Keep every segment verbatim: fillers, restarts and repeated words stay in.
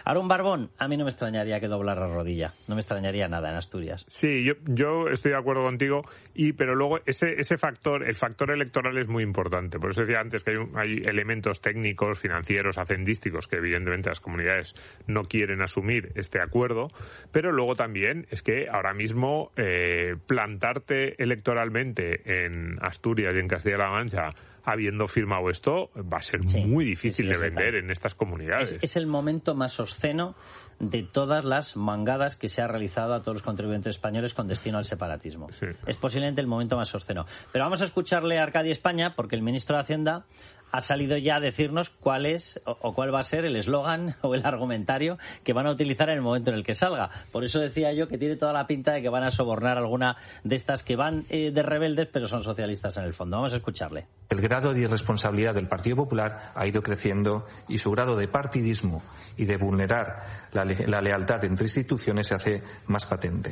Ahora un Barbón, a mí no me extrañaría que doblara la rodilla, no me extrañaría nada en Asturias. Sí, yo, yo estoy de acuerdo contigo, y pero luego ese ese factor, el factor electoral es muy importante. Por eso decía antes que hay, un, hay elementos técnicos, financieros, hacendísticos que evidentemente las comunidades no quieren asumir este acuerdo, pero luego también es que ahora mismo eh, plantarte electoralmente en Asturias y en Castilla-La Mancha habiendo firmado esto, va a ser sí, muy difícil sí, sí, de vender en estas comunidades. Es, es el momento más obsceno de todas las mangadas que se ha realizado a todos los contribuyentes españoles con destino al separatismo. Sí. Es posiblemente el momento más obsceno. Pero vamos a escucharle a Arcadia España, porque el ministro de Hacienda ha salido ya a decirnos cuál es o, o cuál va a ser el eslogan o el argumentario que van a utilizar en el momento en el que salga. Por eso decía yo que tiene toda la pinta de que van a sobornar alguna de estas que van eh, de rebeldes, pero son socialistas en el fondo. Vamos a escucharle. El grado de irresponsabilidad del Partido Popular ha ido creciendo y su grado de partidismo y de vulnerar la, le- la lealtad entre instituciones se hace más patente.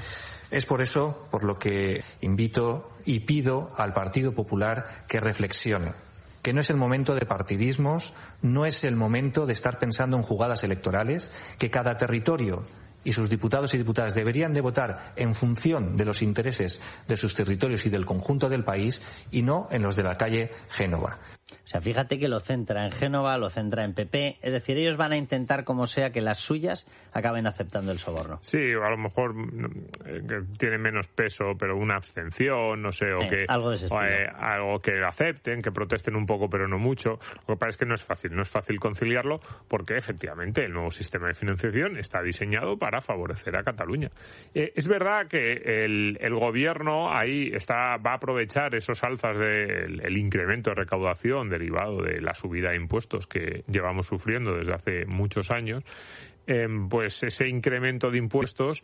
Es por eso por lo que invito y pido al Partido Popular que reflexione, que no es el momento de partidismos, no es el momento de estar pensando en jugadas electorales, que cada territorio y sus diputados y diputadas deberían de votar en función de los intereses de sus territorios y del conjunto del país y no en los de la calle Génova. O sea, fíjate que lo centra en Génova, lo centra en P P, es decir, ellos van a intentar como sea que las suyas acaben aceptando el soborno. Sí, a lo mejor eh, que tiene menos peso, pero una abstención, no sé, o eh, que algo, de ese estilo. eh, algo que acepten, que protesten un poco, pero no mucho. Lo que pasa es que no es fácil, no es fácil conciliarlo, porque efectivamente el nuevo sistema de financiación está diseñado para favorecer a Cataluña. Eh, es verdad que el, el gobierno ahí está va a aprovechar esos alzas del el incremento de recaudación derivado de la subida de impuestos que llevamos sufriendo desde hace muchos años. Eh, pues ese incremento de impuestos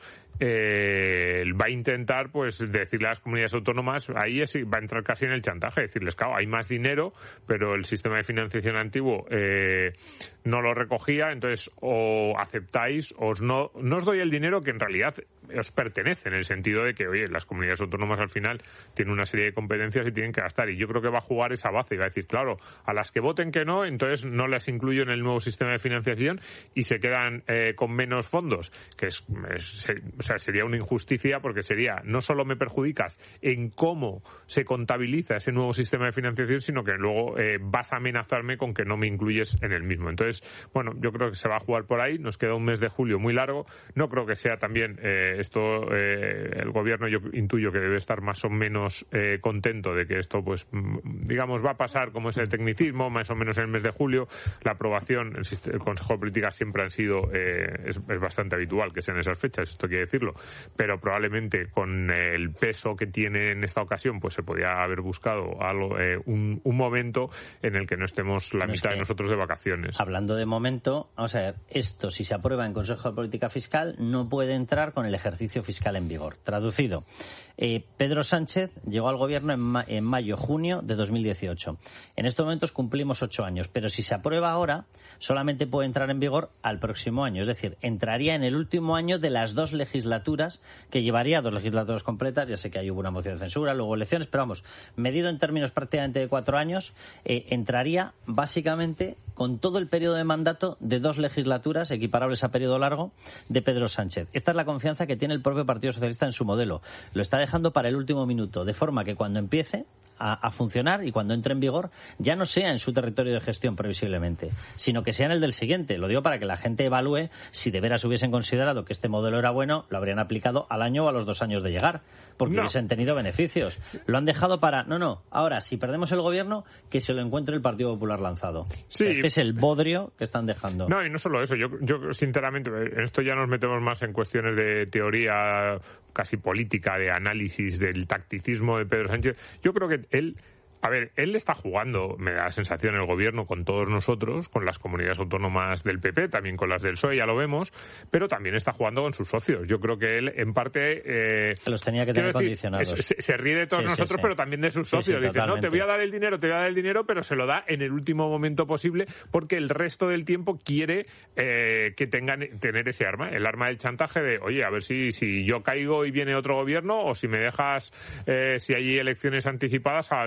eh, va a intentar pues decirle a las comunidades autónomas, ahí es, va a entrar casi en el chantaje, decirles, claro, hay más dinero, pero el sistema de financiación antiguo eh, no lo recogía, entonces o aceptáis o os no, no os doy el dinero que en realidad os pertenece, en el sentido de que, oye, las comunidades autónomas al final tienen una serie de competencias y tienen que gastar, y yo creo que va a jugar esa base y va a decir, claro, a las que voten que no, entonces no las incluyo en el nuevo sistema de financiación y se quedan eh, con menos fondos, que es, es o sea, sería una injusticia, porque sería, no solo me perjudicas en cómo se contabiliza ese nuevo sistema de financiación, sino que luego eh, vas a amenazarme con que no me incluyes en el mismo. Entonces, bueno, yo creo que se va a jugar por ahí, nos queda un mes de julio muy largo, no creo que sea también eh, esto, eh, el gobierno yo intuyo que debe estar más o menos eh, contento de que esto, pues, digamos, va a pasar como ese tecnicismo, más o menos en el mes de julio, la aprobación, el, el Consejo de Política siempre han sido, eh, es, es bastante habitual que sean esas fechas, esto quiere decirlo, pero probablemente con el peso que tiene en esta ocasión, pues se podía haber buscado algo, eh, un, un momento en el que no estemos la no mitad de nosotros de vacaciones. Hablando de momento, vamos a ver, esto si se aprueba en Consejo de Política Fiscal no puede entrar con el ejercicio fiscal en vigor. Traducido, eh, Pedro Sánchez llegó al gobierno en, ma- en mayo-junio de dos mil dieciocho. En estos momentos cumplimos ocho años, pero si se aprueba ahora, solamente puede entrar en vigor al próximo año. Es decir, entraría en el último año de las dos legislaturas, que llevaría dos legislaturas completas. Ya sé que ahí hubo una moción de censura, luego elecciones, pero vamos, medido en términos prácticamente de cuatro años, eh, entraría básicamente con todo el periodo de mandato de dos legislaturas equiparables a periodo largo de Pedro Sánchez. Esta es la confianza que tiene el propio Partido Socialista en su modelo. Lo está dejando para el último minuto, de forma que cuando empiece a, a funcionar y cuando entre en vigor ya no sea en su territorio de gestión previsiblemente, sino que sea en el del siguiente. Lo digo para que la gente evalúe si de veras hubiesen considerado que este modelo era bueno, lo habrían aplicado al año o a los dos años de llegar, porque no hubiesen tenido beneficios. Lo han dejado para, no, no, ahora si perdemos el gobierno, que se lo encuentre el Partido Popular lanzado. Sí. Este es el bodrio que están dejando. No, y no solo eso, yo, yo sinceramente, en esto ya nos metemos más en cuestiones de teoría casi política, de análisis del tacticismo de Pedro Sánchez. Yo creo que él, a ver, él está jugando, me da la sensación, el gobierno con todos nosotros, con las comunidades autónomas del P P, también con las del P S O E, ya lo vemos, pero también está jugando con sus socios. Yo creo que él, en parte... Eh, los tenía que tener decir, condicionados. Se, se ríe de todos sí, nosotros, sí, sí. pero también de sus socios. Sí, sí, dice, no, te voy a dar el dinero, te voy a dar el dinero, pero se lo da en el último momento posible, porque el resto del tiempo quiere eh, que tengan tener ese arma, el arma del chantaje de, oye, a ver si, si yo caigo y viene otro gobierno, o si me dejas, eh, si hay elecciones anticipadas, a ver si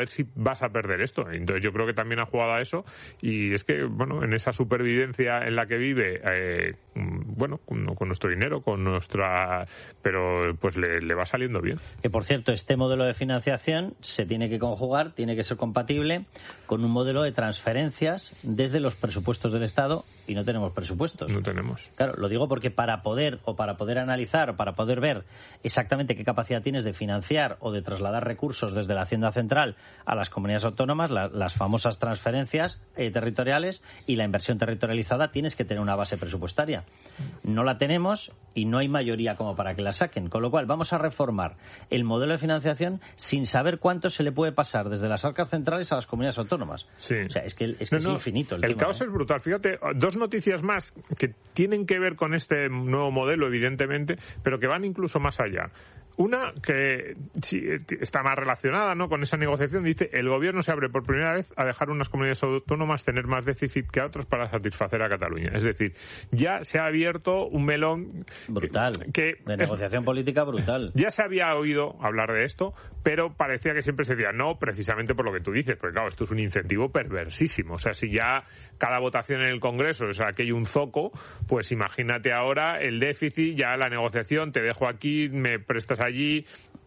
vas a perder esto. Entonces yo creo que también ha jugado a eso, y es que, bueno, en esa supervivencia en la que vive, eh, bueno, con, con nuestro dinero, con nuestra... pero pues le, le va saliendo bien. Que, por cierto, este modelo de financiación se tiene que conjugar, tiene que ser compatible con un modelo de transferencias desde los presupuestos del Estado, y no tenemos presupuestos. No tenemos. Claro, lo digo porque para poder, o para poder analizar, o para poder ver exactamente qué capacidad tienes de financiar o de trasladar recursos desde la Hacienda Central a las comunidades autónomas, la, las famosas transferencias eh, territoriales y la inversión territorializada, tienes que tener una base presupuestaria. No la tenemos y no hay mayoría como para que la saquen. Con lo cual, vamos a reformar el modelo de financiación sin saber cuánto se le puede pasar desde las arcas centrales a las comunidades autónomas. Sí. O sea, es que, es, que no, no, es infinito el, el tema, caos ¿eh? es brutal. Fíjate, dos noticias más que tienen que ver con este nuevo modelo, evidentemente, pero que van incluso más allá. Una que sí, está más relacionada, ¿no?, con esa negociación. Dice: el gobierno se abre por primera vez a dejar unas comunidades autónomas tener más déficit que a otras para satisfacer a Cataluña. Es decir, ya se ha abierto un melón brutal, que, de negociación es, política brutal. Ya se había oído hablar de esto, pero parecía que siempre se decía no, precisamente por lo que tú dices, porque claro, esto es un incentivo perversísimo. O sea, si ya cada votación en el Congreso es aquello un zoco, pues imagínate ahora el déficit, ya la negociación, te dejo aquí, me prestas allí,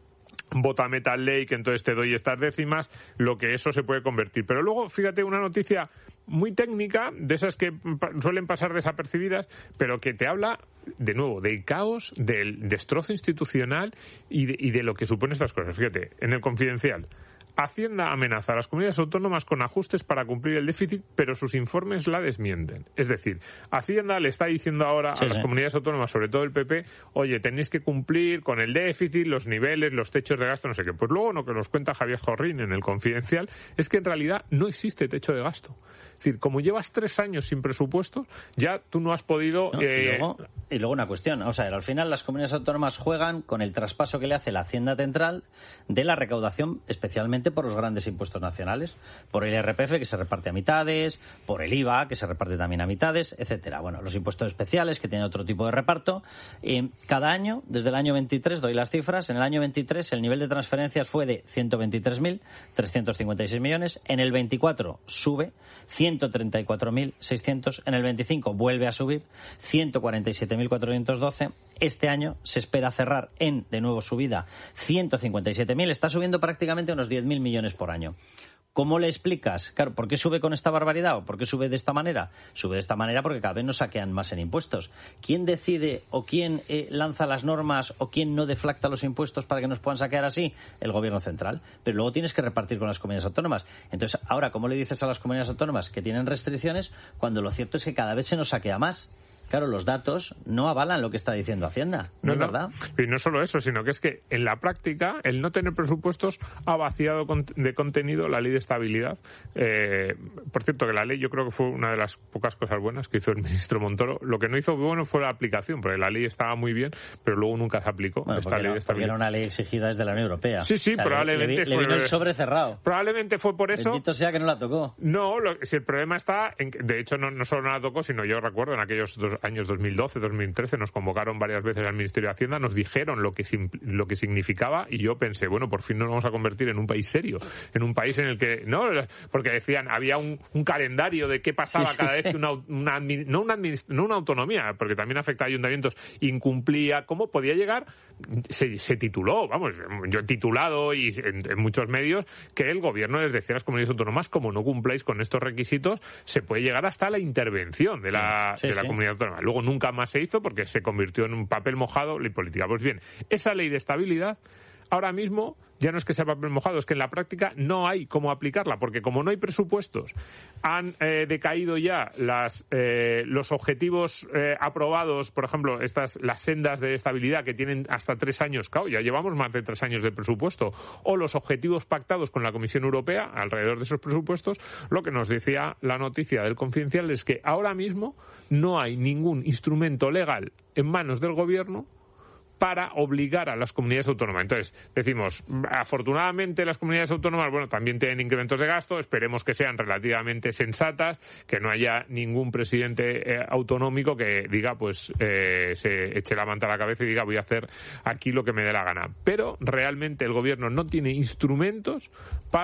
vótame tal ley que entonces te doy estas décimas, lo que eso se puede convertir. Pero luego, fíjate, una noticia muy técnica, de esas que suelen pasar desapercibidas, pero que te habla, de nuevo, del caos, del destrozo institucional y de, y de lo que supone estas cosas. Fíjate, en el Confidencial: Hacienda amenaza a las comunidades autónomas con ajustes para cumplir el déficit, pero sus informes la desmienten. Es decir, Hacienda le está diciendo ahora sí, a las sí. comunidades autónomas, sobre todo el P P, oye, tenéis que cumplir con el déficit, los niveles, los techos de gasto, no sé qué. Pues luego lo que nos cuenta Javier Jorrín en el Confidencial es que en realidad no existe techo de gasto. Es decir, como llevas tres años sin presupuestos, ya tú no has podido... No, eh... y, luego, y luego una cuestión, o sea, al final las comunidades autónomas juegan con el traspaso que le hace la Hacienda Central de la recaudación, especialmente por los grandes impuestos nacionales, por el I R P F, que se reparte a mitades, por el I V A, que se reparte también a mitades, etcétera. Bueno, los impuestos especiales, que tienen otro tipo de reparto. Eh, cada año, desde el año veintitrés, doy las cifras, en el año veintitrés el nivel de transferencias fue de ciento veintitrés mil trescientos cincuenta y seis millones, en el veinticuatro sube ciento treinta y cuatro mil seiscientos, en el veinticinco vuelve a subir ciento cuarenta y siete mil cuatrocientos doce, este año se espera cerrar en, de nuevo subida, ciento cincuenta y siete mil, está subiendo prácticamente unos diez mil millones por año. ¿Cómo le explicas? Claro, ¿por qué sube con esta barbaridad o por qué sube de esta manera? Sube de esta manera porque cada vez nos saquean más en impuestos. ¿Quién decide o quién eh, lanza las normas o quién no deflacta los impuestos para que nos puedan saquear así? El gobierno central. Pero luego tienes que repartir con las comunidades autónomas. Entonces, ahora, ¿cómo le dices a las comunidades autónomas que tienen restricciones cuando lo cierto es que cada vez se nos saquea más? Claro, los datos no avalan lo que está diciendo Hacienda, ¿no, no es verdad? Y no solo eso, sino que es que en la práctica el no tener presupuestos ha vaciado de contenido la ley de estabilidad. Eh, por cierto, que la ley yo creo que fue una de las pocas cosas buenas que hizo el ministro Montoro. Lo que no hizo bueno fue la aplicación, porque la ley estaba muy bien, pero luego nunca se aplicó. Bueno, esta ley era, de estabilidad. Era una ley exigida desde la Unión Europea. Sí, sí, o sea, probablemente le, le, fue... le vino el sobre cerrado. Probablemente fue por eso... Bendito sea que no la tocó. No, lo, si el problema está en que, de hecho, no, no solo no la tocó, sino yo recuerdo en aquellos dos años dos mil doce, dos mil trece, nos convocaron varias veces al Ministerio de Hacienda, nos dijeron lo que, lo que significaba y yo pensé, bueno, por fin nos vamos a convertir en un país serio, en un país en el que, no, porque decían, había un, un calendario de qué pasaba sí, sí, cada sí. vez que una, una, no, una no una autonomía, porque también afecta a ayuntamientos, incumplía, ¿cómo podía llegar? Se, se tituló, vamos, yo he titulado y en, en muchos medios que el gobierno les decía a las comunidades autónomas, como no cumpláis con estos requisitos, se puede llegar hasta la intervención de la, sí, de la comunidad autónoma. Luego nunca más se hizo porque se convirtió en un papel mojado la política. Pues bien, esa ley de estabilidad ahora mismo ya no es que sea papel mojado, es que en la práctica no hay cómo aplicarla, porque como no hay presupuestos, han eh, decaído ya las, eh, los objetivos eh, aprobados, por ejemplo, estas las sendas de estabilidad que tienen hasta tres años, claro, ya llevamos más de tres años de presupuesto, o los objetivos pactados con la Comisión Europea alrededor de esos presupuestos. Lo que nos decía la noticia del Confidencial es que ahora mismo no hay ningún instrumento legal en manos del Gobierno para obligar a las comunidades autónomas. Entonces, decimos, afortunadamente las comunidades autónomas, bueno, también tienen incrementos de gasto, esperemos que sean relativamente sensatas, que no haya ningún presidente eh, autonómico que diga, pues, eh, se eche la manta a la cabeza y diga, voy a hacer aquí lo que me dé la gana. Pero realmente el gobierno no tiene instrumentos para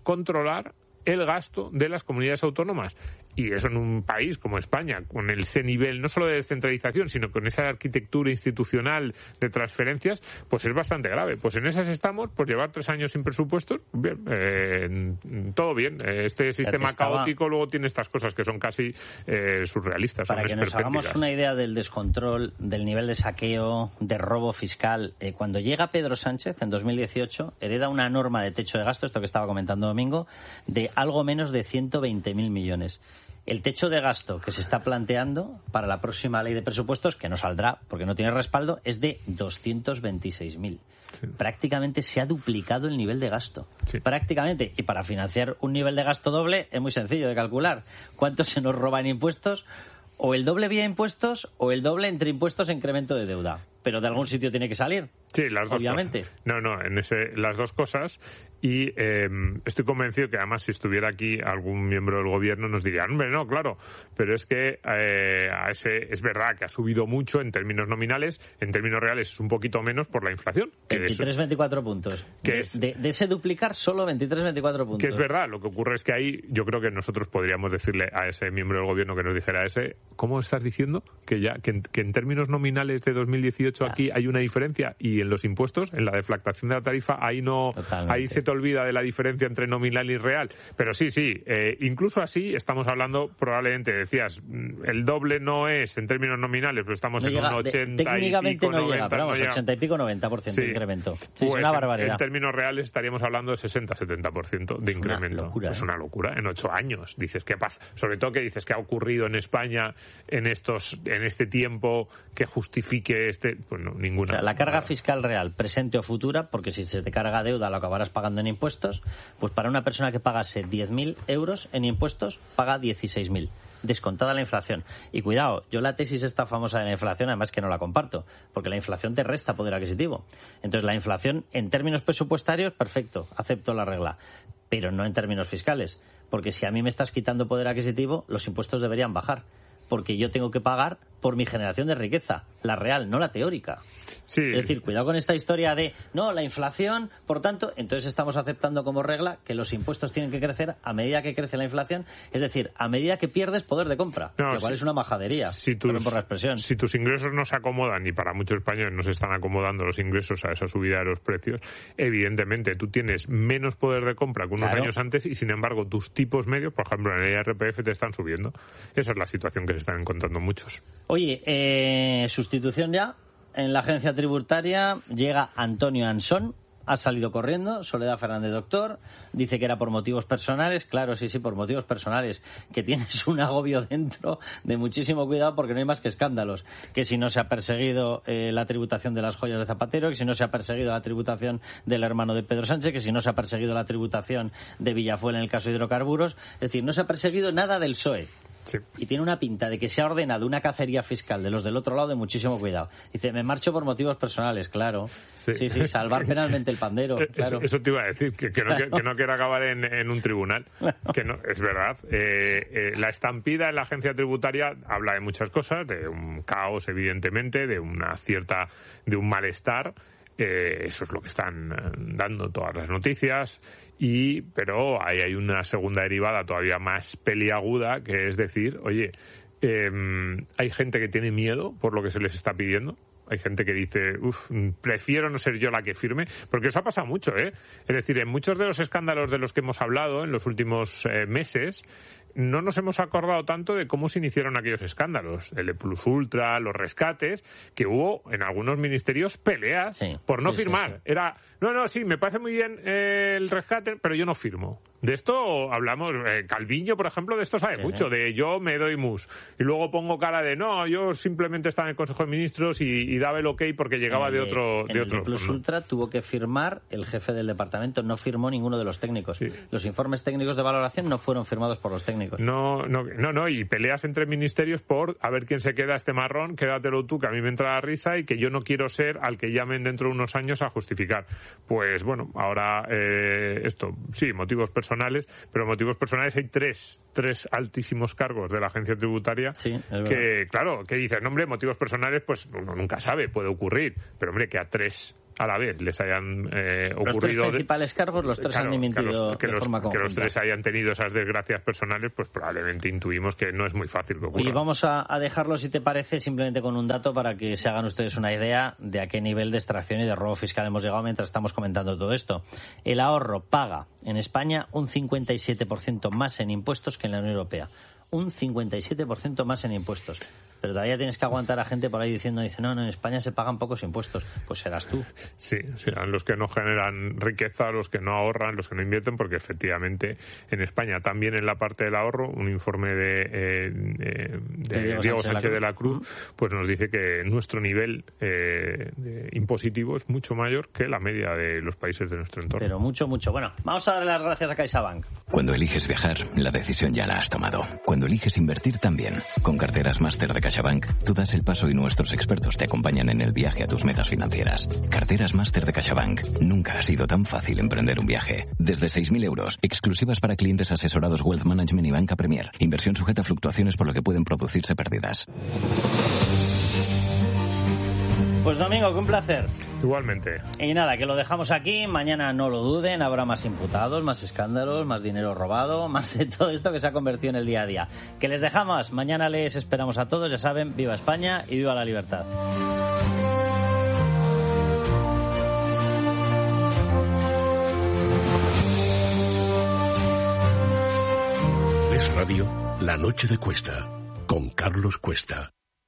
controlar el gasto de las comunidades autónomas. Y eso en un país como España, con ese nivel no solo de descentralización, sino con esa arquitectura institucional de transferencias, pues es bastante grave. Pues en esas estamos, por llevar tres años sin presupuestos, bien, eh, todo bien. Este sistema estaba... caótico luego tiene estas cosas que son casi eh, surrealistas. Para que nos hagamos una idea del descontrol, del nivel de saqueo, de robo fiscal, eh, cuando llega Pedro Sánchez en dos mil dieciocho, hereda una norma de techo de gasto, esto que estaba comentando Domingo, de algo menos de ciento veinte mil millones. El techo de gasto que se está planteando para la próxima ley de presupuestos, que no saldrá porque no tiene respaldo, es de doscientos veintiséis mil. Sí. Prácticamente se ha duplicado el nivel de gasto. Sí. Prácticamente. Y para financiar un nivel de gasto doble es muy sencillo de calcular. ¿Cuánto se nos roba en impuestos? O el doble vía impuestos o el doble entre impuestos e incremento de deuda. Pero de algún sitio tiene que salir. Sí, las dos obviamente. Cosas. No, no, en ese, las dos cosas. Y eh, estoy convencido que además si estuviera aquí algún miembro del gobierno nos diría, hombre, no, claro, pero es que eh, a ese es verdad que ha subido mucho en términos nominales, en términos reales es un poquito menos por la inflación. veintitrés veinticuatro puntos. Que de, es, de, de ese duplicar solo veintitrés veinticuatro puntos. Que es verdad, lo que ocurre es que ahí yo creo que nosotros podríamos decirle a ese miembro del gobierno que nos dijera ese, ¿cómo estás diciendo que ya que en, que en términos nominales de dos mil dieciocho aquí hay una diferencia y en los impuestos, en la deflactación de la tarifa, ahí no, Totalmente. ahí se te olvida de la diferencia entre nominal y real? Pero sí, sí, eh, incluso así estamos hablando, probablemente decías, el doble no es en términos nominales, pero estamos no en llega, un ochenta de, y pico, no noventa, llega, pero vamos, no ochenta y pico, noventa por ciento sí. de incremento. Sí, pues es una barbaridad. En, en términos reales estaríamos hablando de sesenta a setenta por ciento de es incremento. Una locura, es ¿eh? una locura, en ocho años. Dices, ¿qué pasa? Sobre todo que dices, ¿qué ha ocurrido en España en estos en este tiempo que justifique este? Pues no, ninguna. O sea, la carga fiscal real, presente o futura, porque si se te carga deuda lo acabarás pagando en impuestos, pues para una persona que pagase diez mil euros en impuestos, paga dieciséis mil, descontada la inflación. Y cuidado, yo la tesis esta famosa de la inflación, además que no la comparto, porque la inflación te resta poder adquisitivo. Entonces la inflación, en términos presupuestarios, perfecto, acepto la regla, pero no en términos fiscales, porque si a mí me estás quitando poder adquisitivo, los impuestos deberían bajar, porque yo tengo que pagar por mi generación de riqueza, la real, no la teórica. Sí. Es decir, cuidado con esta historia de, no, la inflación, por tanto, entonces estamos aceptando como regla que los impuestos tienen que crecer a medida que crece la inflación, es decir, a medida que pierdes poder de compra, no, lo cual si, es una majadería, si tus, por la expresión. Si tus ingresos no se acomodan, y para muchos españoles no se están acomodando los ingresos a esa subida de los precios, evidentemente tú tienes menos poder de compra que unos claro. años antes y, sin embargo, tus tipos medios, por ejemplo, en el I R P F te están subiendo. Esa es la situación que se están encontrando muchos. Oye, eh, sustitución ya. En la agencia tributaria llega Antonio Ansón, ha salido corriendo, Soledad Fernández Doctor, dice que era por motivos personales, claro, sí, sí, por motivos personales, que tienes un agobio dentro de muchísimo cuidado porque no hay más que escándalos, que si no se ha perseguido eh, la tributación de las joyas de Zapatero, que si no se ha perseguido la tributación del hermano de Pedro Sánchez, que si no se ha perseguido la tributación de Villafuel en el caso de hidrocarburos, es decir, no se ha perseguido nada del P S O E. Sí. Y tiene una pinta de que se ha ordenado una cacería fiscal de los del otro lado de muchísimo cuidado. Dice, me marcho por motivos personales, claro. Sí, sí, sí salvar penalmente el pandero, claro. Eso, eso te iba a decir, que, que, no, claro. que, que no quiero acabar en, en un tribunal. Claro. Que no, es verdad. Eh, eh, la estampida en la agencia tributaria habla de muchas cosas, de un caos, evidentemente, de una cierta, de un malestar. Eh, eso es lo que están dando todas las noticias. Y, pero ahí hay una segunda derivada todavía más peliaguda, que es decir, oye, eh, hay gente que tiene miedo por lo que se les está pidiendo. Hay gente que dice, uff, prefiero no ser yo la que firme, porque eso ha pasado mucho, ¿eh? Es decir, en muchos de los escándalos de los que hemos hablado en los últimos eh, meses, no nos hemos acordado tanto de cómo se iniciaron aquellos escándalos, el de Plus Ultra, los rescates, que hubo en algunos ministerios peleas sí, por no sí, firmar. Sí, sí. Era, no, no, sí, me parece muy bien eh, el rescate, pero yo no firmo. De esto hablamos, eh, Calviño, por ejemplo, de esto sabe sí, mucho, sí. de yo me doy mus. Y luego pongo cara de, no, yo simplemente estaba en el Consejo de Ministros y, y daba el ok porque llegaba el, de otro... En de el otro de Plus fondo. Ultra tuvo que firmar el jefe del departamento, no firmó ninguno de los técnicos. Sí. Los informes técnicos de valoración no fueron firmados por los técnicos. No, no, no, no, y peleas entre ministerios por a ver quién se queda este marrón, quédatelo tú, que a mí me entra la risa y que yo no quiero ser al que llamen dentro de unos años a justificar. Pues bueno, ahora eh, esto, sí, motivos personales, pero motivos personales hay tres, tres altísimos cargos de la agencia tributaria sí, que, claro, que dicen, no, hombre, motivos personales, pues uno nunca sabe, puede ocurrir, pero hombre, que a tres a la vez les hayan eh, ocurrido... Los tres principales de, cargos, los tres claro, han dimitido que los, que de los, forma conjunta. Que los tres hayan tenido esas desgracias personales, pues probablemente intuimos que no es muy fácil que ocurra. Oye, vamos a, a dejarlo, si te parece, simplemente con un dato para que se hagan ustedes una idea de a qué nivel de extracción y de robo fiscal hemos llegado mientras estamos comentando todo esto. El ahorro paga en España un cincuenta y siete por ciento más en impuestos que en la Unión Europea. Un cincuenta y siete por ciento más en impuestos. Pero todavía tienes que aguantar a gente por ahí diciendo, dice, no, no, en España se pagan pocos impuestos. Pues serás tú. Sí, serán los que no generan riqueza, los que no ahorran, los que no invierten, porque efectivamente en España también en la parte del ahorro, un informe de, eh, de, de Diego, Diego Sánchez de la Cruz, pues nos dice que nuestro nivel eh, de impositivo es mucho mayor que la media de los países de nuestro entorno. Pero mucho, mucho. Bueno, vamos a darle las gracias a CaixaBank. Cuando eliges viajar, la decisión ya la has tomado. Cuando eliges invertir también. Con carteras máster de CaixaBank, tú das el paso y nuestros expertos te acompañan en el viaje a tus metas financieras. Carteras máster de CaixaBank. Nunca ha sido tan fácil emprender un viaje. Desde seis mil euros, exclusivas para clientes asesorados Wealth Management y Banca Premier. Inversión sujeta a fluctuaciones por lo que pueden producirse pérdidas. Pues Domingo, que un placer. Igualmente. Y nada, que lo dejamos aquí. Mañana no lo duden, habrá más imputados, más escándalos, más dinero robado, más de todo esto que se ha convertido en el día a día. Que les dejamos. Mañana les esperamos a todos. Ya saben, viva España y viva la libertad. Es Radio, La Noche de Cuesta, con Carlos Cuesta.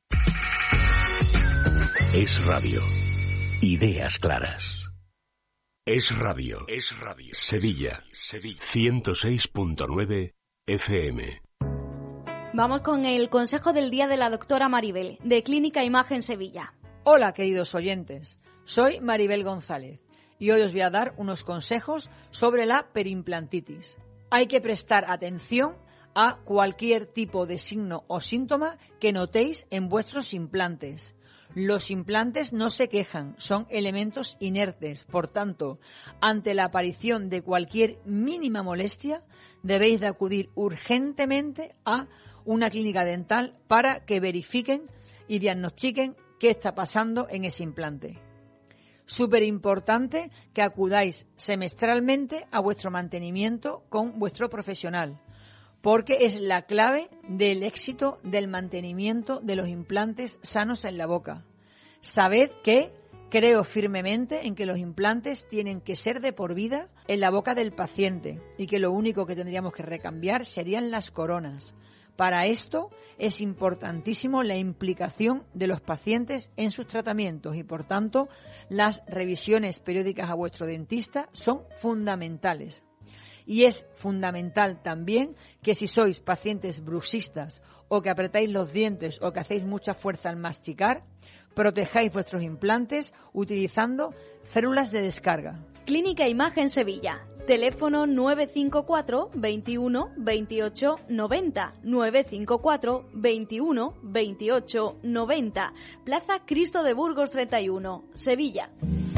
Es Radio. Ideas claras. Es Radio. Es Radio. Sevilla. Sevilla. ciento seis punto nueve F M. Vamos con el consejo del día de la doctora Maribel, de Clínica Imagen Sevilla. Hola, queridos oyentes. Soy Maribel González y hoy os voy a dar unos consejos sobre la perimplantitis. Hay que prestar atención a cualquier tipo de signo o síntoma que notéis en vuestros implantes. Los implantes no se quejan, son elementos inertes. Por tanto, ante la aparición de cualquier mínima molestia, debéis de acudir urgentemente a una clínica dental para que verifiquen y diagnostiquen qué está pasando en ese implante. Súper importante que acudáis semestralmente a vuestro mantenimiento con vuestro profesional, porque es la clave del éxito del mantenimiento de los implantes sanos en la boca. Sabed que creo firmemente en que los implantes tienen que ser de por vida en la boca del paciente y que lo único que tendríamos que recambiar serían las coronas. Para esto es importantísimo la implicación de los pacientes en sus tratamientos y, por tanto, las revisiones periódicas a vuestro dentista son fundamentales. Y es fundamental también que si sois pacientes bruxistas o que apretáis los dientes o que hacéis mucha fuerza al masticar, protejáis vuestros implantes utilizando células de descarga. Clínica Imagen Sevilla. Teléfono nueve cinco cuatro, veintiuno, veintiocho, noventa. nueve cinco cuatro, veintiuno, veintiocho, noventa. Plaza Cristo de Burgos treinta y uno, Sevilla.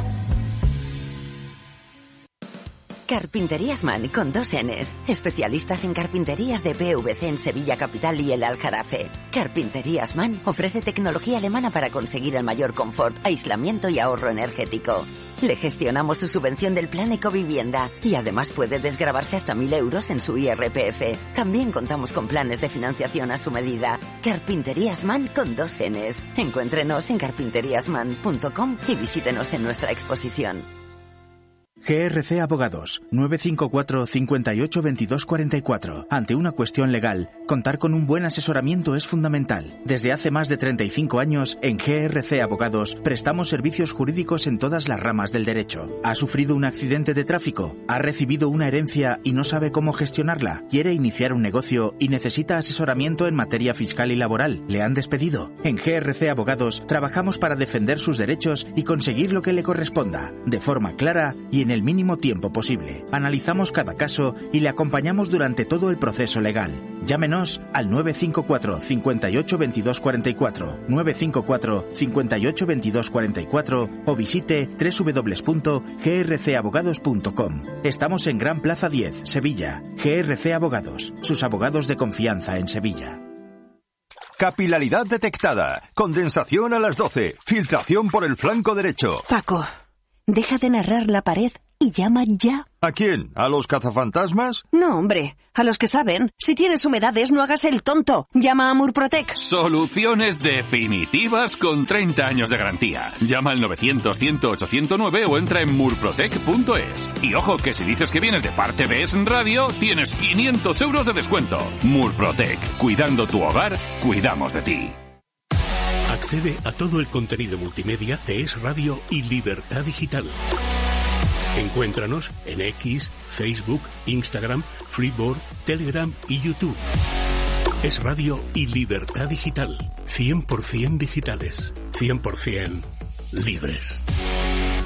Carpinterías Man con dos N's. Especialistas en carpinterías de P V C en Sevilla Capital y el Aljarafe. Carpinterías Man ofrece tecnología alemana para conseguir el mayor confort, aislamiento y ahorro energético. Le gestionamos su subvención del Plan Ecovivienda y además puede desgravarse hasta mil euros en su I R P F. También contamos con planes de financiación a su medida. Carpinterías Man con dos N's. Encuéntrenos en carpinterías man punto com y visítenos en nuestra exposición. G R C Abogados, nueve cinco cuatro, cinco ocho, veintidós cuarenta y cuatro. Ante una cuestión legal, contar con un buen asesoramiento es fundamental. Desde hace más de treinta y cinco años, en G R C Abogados, prestamos servicios jurídicos en todas las ramas del derecho. ¿Ha sufrido un accidente de tráfico? ¿Ha recibido una herencia y no sabe cómo gestionarla? ¿Quiere iniciar un negocio y necesita asesoramiento en materia fiscal y laboral? ¿Le han despedido? En G R C Abogados, trabajamos para defender sus derechos y conseguir lo que le corresponda, de forma clara y en el mínimo tiempo posible. Analizamos cada caso y le acompañamos durante todo el proceso legal. Llámenos al nueve cinco cuatro, cinco ocho, veintidós cuarenta y cuatro, nueve cinco cuatro, cinco ocho, veintidós cuarenta y cuatro o visite doble u doble u doble u punto g r c abogados punto com. Estamos en Gran Plaza diez, Sevilla. G R C Abogados, sus abogados de confianza en Sevilla. Capilaridad detectada. Condensación a las doce. Filtración por el flanco derecho. Paco, Deja de narrar la pared y llama ya. ¿A quién? ¿A los cazafantasmas? No, hombre, a los que saben. Si tienes humedades, no hagas el tonto. Llama a Murprotec. Soluciones definitivas con treinta años de garantía. Llama al novecientos, cien, ocho cero nueve o entra en murprotec punto es. Y ojo, que si dices que vienes de parte de Es Radio, tienes quinientos euros de descuento. Murprotec. Cuidando tu hogar, cuidamos de ti. Accede a todo el contenido multimedia de Es Radio y Libertad Digital. Encuéntranos en X, Facebook, Instagram, Freeboard, Telegram y YouTube. Es Radio y Libertad Digital. cien por ciento digitales. cien por ciento libres.